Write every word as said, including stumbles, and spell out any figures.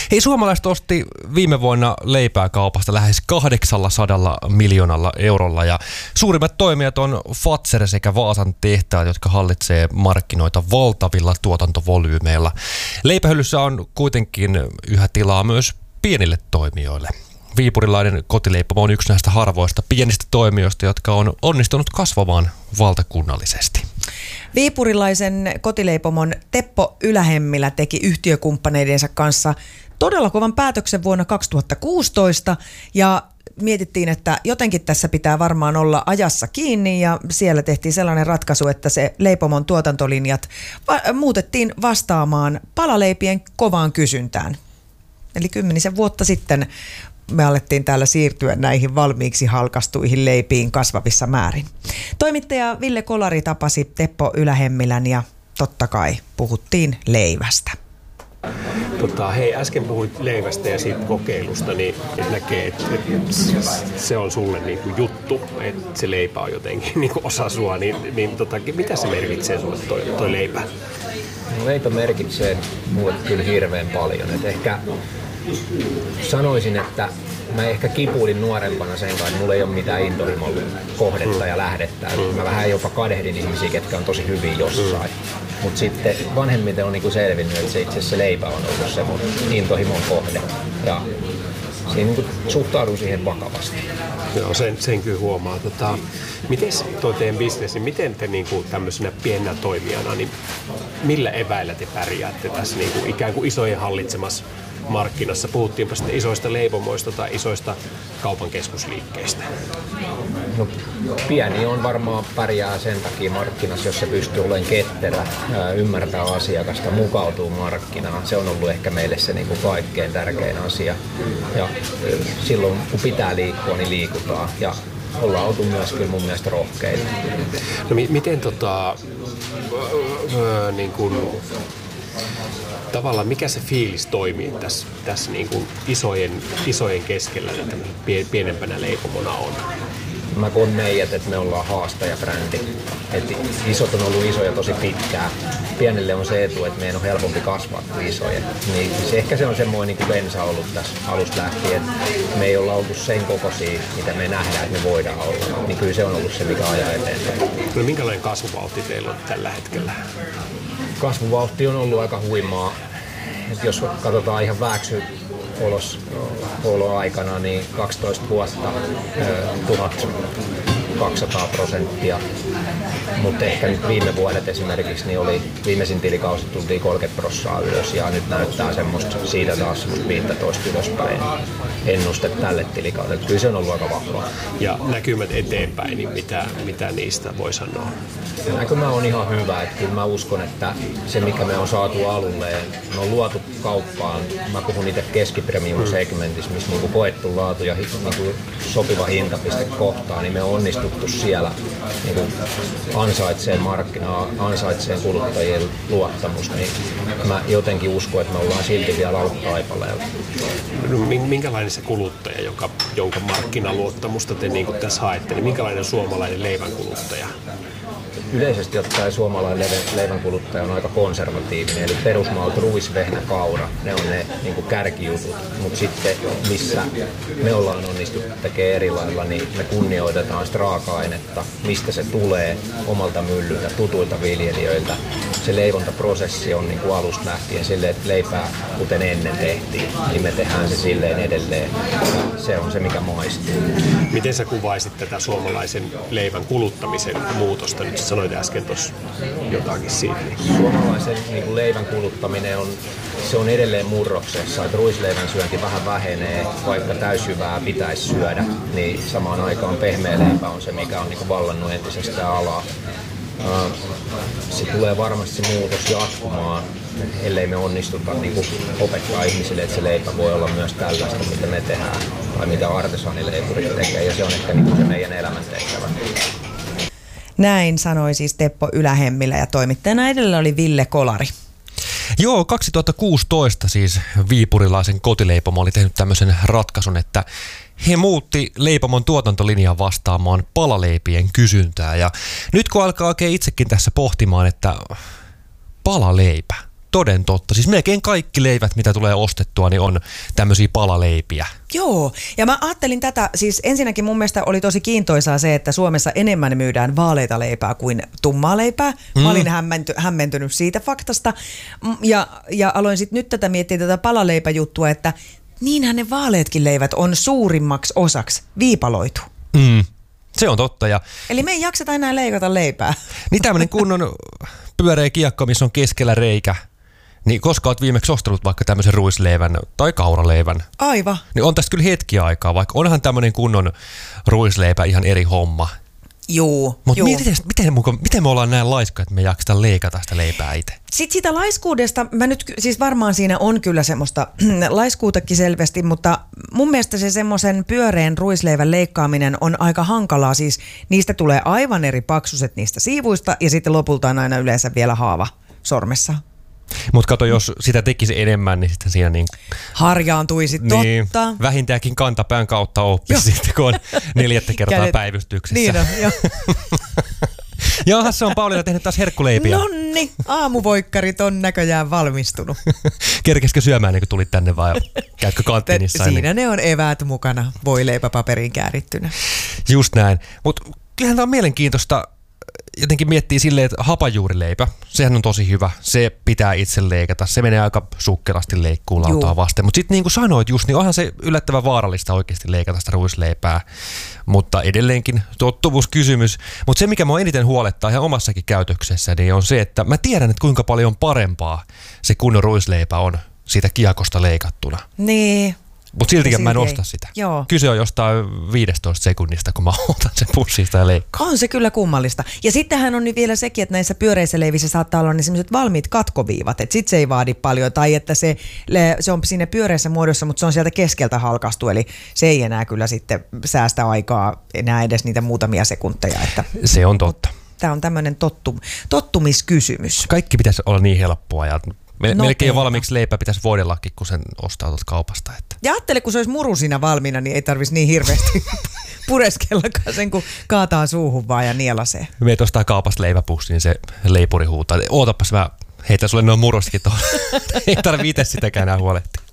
Hei, suomalaiset osti viime vuonna leipää kaupasta lähes kahdeksansataa miljoonalla eurolla ja suurimmat toimijat on Fazer sekä Vaasan tehtaat, jotka hallitsee markkinoita valtavilla tuotantovolyymeilla. Leipähyllyssä on kuitenkin yhä tilaa myös pienille toimijoille. Viipurilainen kotileipomo on yksi näistä harvoista pienistä toimijoista, jotka on onnistunut kasvamaan valtakunnallisesti. Viipurilaisen kotileipomon Teppo Ylähemmilä teki yhtiökumppaneidensa kanssa todella kovan päätöksen vuonna kaksituhattakuusitoista ja mietittiin, että jotenkin tässä pitää varmaan olla ajassa kiinni ja siellä tehtiin sellainen ratkaisu, että se leipomon tuotantolinjat va- muutettiin vastaamaan palaleipien kovaan kysyntään. Eli kymmenisen vuotta sitten me alettiin täällä siirtyä näihin valmiiksi halkastuihin leipiin kasvavissa määrin. Toimittaja Ville Kolari tapasi Teppo Ylähemmilän ja totta kai puhuttiin leivästä. Tota, hei, äsken puhuit leivästä ja siitä kokeilusta, niin et näkee, että et se on sulle niinku juttu, että se leipä on jotenkin niinku osa sua, niin, niin tota, mitä se merkitsee sulle toi, toi leipä? No, leipä merkitsee mulle kyllä hirveän paljon. Et ehkä sanoisin, että mä ehkä kipuilin nuorempana sen kanssa, että mulla ei ole mitään intohimon kohdetta ja lähdettä. Mä vähän jopa kadehdin ihmisiä, ketkä on tosi hyviä jossain. Mutta sitten vanhemmiten on niinku selvinnyt, että se itse asiassa leipä on ollut se mun intohimon kohde. Ja siinä niinku suhtaudun siihen vakavasti. Joo, sen, sen kyllä huomaa. Tota, miten tuo teidän bisnes, niin miten te niinku tämmöisenä pienenä toimijana, niin millä eväillä te pärjäätte tässä niinku ikään kuin isojen hallitsemassa markkinassa? Puhuttiinpa sitten isoista leipomoista tai isoista kaupan keskusliikkeistä. No, pieni on varmaan pärjää sen takia markkinassa, jos se pystyy olemaan ketterä, ymmärtää asiakasta, mukautuu markkinaan. Se on ollut ehkä meille se niin kuin kaikkein tärkein asia. Ja silloin kun pitää liikkua, niin liikutaan. Ja ollaan oltu myös kyllä mun mielestä rohkeita. No mi- miten tota, öö, niin kuin, tavallaan mikä se fiilis toimii tässä, tässä niin kuin isojen, isojen keskellä, että pienempänä leipomona on? Mä koen meidät, että me ollaan haastajabrändi. Et isot on ollut isoja tosi pitkään. Pienelle on se etu, että meidän on helpompi kasvaa kuin isoja. Niin se, ehkä se on semmoinen niin kuin bensa ollut tässä alusta lähtien. Me ei olla oltu sen kokoisia, mitä me nähdään, että me voidaan olla. Niin kyllä se on ollut se, mikä ajaa eteenpäin. No minkälainen kasvuvauhti teillä on tällä hetkellä? Kasvuvauhti on ollut aika huimaa. Et jos katsotaan ihan vääksy oloaikana, niin kaksitoista vuotta, tuhatkaksisataa prosenttia. Mutta ehkä nyt viime vuodet esimerkiksi niin oli viimeisin tilikausi tultiin kolmekymmentä prosenttia ylös ja nyt näyttää semmoista siitä taas semmoista viisitoista ylöspäin ennuste tälle tilikaudelle. Kyllä se on ollut aika vahva. Ja näkymät eteenpäin, niin mitä, mitä niistä voi sanoa? Näkymä on ihan hyvä. Että kyllä mä uskon, että se mikä me on saatu alulleen, me on luotu kauppaan. Mä puhun itse keskipremium segmentissä, missä niinku koettu laatu ja niinku sopiva hintapiste kohtaan, niin me on onnistuttu siellä niinku ansaitseen markkinaa, ansaitseen kuluttajien luottamusta. Niin mä jotenkin uskon, että me ollaan silti vielä alkutaipaleella. No, minkälainen se kuluttaja, joka, jonka markkinaluottamusta te niin kuin tässä haette, niin minkälainen suomalainen leivän kuluttaja? Yleisesti ottaen suomalainen leivän kuluttaja on aika konservatiivinen, eli perusmaut, ruis, vehnä, kaura, ne on ne niin kuin kärkijutut. Mutta sitten missä me ollaan onnistuttu tekemään eri lailla, niin me kunnioitetaan sitä raaka-ainetta, mistä se tulee omalta myllyltä, tutuilta viljelijöiltä. Se leivontaprosessi on niin kuin alusta lähtien silleen, että leipää kuten ennen tehtiin, niin me tehdään se silleen edelleen. Se on se, mikä maistuu. Miten sä kuvaisit tätä suomalaisen leivän kuluttamisen muutosta? Nyt sanoit äsken tuossa jotakin siitä. Suomalaisen niin kuin leivän kuluttaminen on, se on edelleen murroksessa. Että ruisleivän syönti vähän vähenee, vaikka täysjyvää pitäisi syödä, niin samaan aikaan pehmeä leipä on se, mikä on niin kuin vallannut entisestään alaa. Se tulee varmasti se muutos jatkumaan, ellei me onnistuta niin kuin opettaa ihmisille, että se leipä voi olla myös tällaista, mitä me tehdään, tai mitä artesaanileipurit tekee, ja se on ehkä niin kuin se meidän elämäntehtävä. Näin sanoi siis Teppo Ylähemmilä ja toimittajana edellä oli Ville Kolari. Joo, kaksituhattakuusitoista siis viipurilaisen kotileipomo oli tehnyt tämmöisen ratkaisun, että he muutti leipomon tuotantolinjaa vastaamaan palaleipien kysyntää. Ja nyt kun alkaa oikein itsekin tässä pohtimaan, että palaleipä, toden totta. Siis melkein kaikki leivät, mitä tulee ostettua, niin on tämmöisiä palaleipiä. Joo, ja mä ajattelin tätä, siis ensinnäkin mun mielestä oli tosi kiintoisaa se, että Suomessa enemmän myydään vaaleita leipää kuin tummaa leipää. Mä mm. olin hämmenty, hämmentynyt siitä faktasta ja, ja aloin sitten nyt tätä miettiä tätä palaleipäjuttua, että niinhän ne vaaleetkin leivät on suurimmaksi osaksi viipaloitu. Mm. Se on totta. Ja eli me ei jakseta enää leikata leipää. niin tämmöinen kunnon pyöreä kiekko, missä on keskellä reikä. Niin koska olet viimeksi ostanut vaikka tämmöisen ruisleivän tai kauraleivän. Aivan. Niin on tästä kyllä hetki aikaa, vaikka onhan tämmöinen kunnon ruisleipä ihan eri homma. Juu, Mutta juu. miten, miten, miten me ollaan näin laiskoja, että me jaksetaan leikata sitä leipää itse? Sitten siitä laiskuudesta, mä nyt, siis varmaan siinä on kyllä semmoista laiskuutakin selvästi, mutta mun mielestä se semmoisen pyöreän ruisleivän leikkaaminen on aika hankalaa. Siis niistä tulee aivan eri paksuset niistä siivuista ja sitten lopulta on aina yleensä vielä haava sormessa. Mutta kato, jos sitä tekisi enemmän, niin sitten siinä niin... harjaantuisi, niin, totta. vähintäänkin kantapään kautta oppisi sitten, kun on neljättä kertaa Kädet... päivystyksessä. Niin on, joo. Jaha, se on Pauliina tehnyt taas herkkuleipiä. Nonni, aamuvoikkarit on näköjään valmistunut. Kerkeskö syömään, niin kun tulit tänne vai käytkö kanttiinissa? Siinä ne on eväät mukana, voileipäpaperiin käärittynä. Just näin. Mutta kyllähän tämä on mielenkiintoista. Jotenkin miettii silleen, että hapajuurileipä, sehän on tosi hyvä. Se pitää itse leikata. Se menee aika sukkelasti leikkuun lautaa vasten. Mutta sitten niin kuin sanoit just, niin onhan se yllättävän vaarallista oikeasti leikata sitä ruisleipää. Mutta edelleenkin tottuvuuskysymys. Mutta se, mikä mua eniten huolettaa ihan omassakin käytöksessä, niin on se, että mä tiedän, että kuinka paljon parempaa se kunnon ruisleipä on siitä kiekosta leikattuna. Niin. Mutta siltikin mä en silti osta ei. sitä. Joo. Kyse on jostain viisitoista sekunnista, kun mä otan sen pussista ja leikkaan. On se kyllä kummallista. Ja sittenhän on nyt vielä sekin, että näissä pyöreissä leivissä saattaa olla ne sellaiset valmiit katkoviivat, että sit se ei vaadi paljon, tai että se, se on siinä pyöreissä muodossa, mutta se on sieltä keskeltä halkastu, eli se ei enää kyllä sitten säästä aikaa enää edes niitä muutamia sekunteja. Että se on totta. Tämä on tämmöinen tottu, tottumiskysymys. Kaikki pitäisi olla niin helppoa ja me, melkein jo Nopeita. valmiiksi leipä pitäisi voidellakin, kun sen ostaa tuolta kaupasta. Että. Ja ajattele, kun se olisi muru siinä valmiina, niin ei tarvitsisi niin hirveästi pureskellakaan sen, kun kaataa suuhun vaan ja nielasee. Meet ostaa kaupasta leipäpussi, niin se leipuri huutaa. Ootapas mä heitän sulle noin murostikin tuohon. Ei tarvitse itse sitäkään enää huolehtia.